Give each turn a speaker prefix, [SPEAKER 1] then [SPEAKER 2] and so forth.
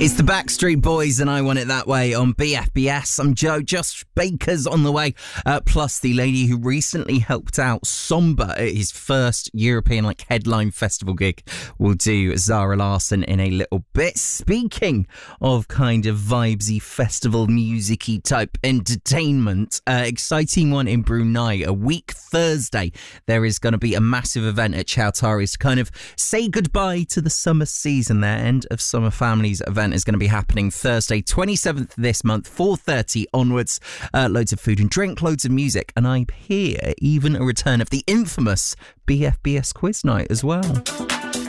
[SPEAKER 1] It's the Backstreet Boys and I Want It That Way on BFBS. I'm Joe. Josh Baker's on the way. Plus the lady who recently helped out Somber at his first European headline festival gig will do Zara Larsson in a little bit. Speaking of kind of vibesy festival music-y type entertainment, exciting one in Brunei. A week Thursday, there is going to be a massive event at Chowtaris to kind of say goodbye to the summer season. Their end of summer families event is going to be happening Thursday 27th this month, 4:30 onwards. Loads of food and drink, loads of music, and I hear even a return of the infamous BFBS quiz night as well.